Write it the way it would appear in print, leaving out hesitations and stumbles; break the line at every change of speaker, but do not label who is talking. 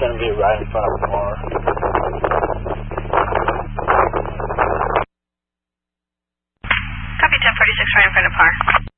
going to be right in front of the bar.
Copy 1046, right in front of par.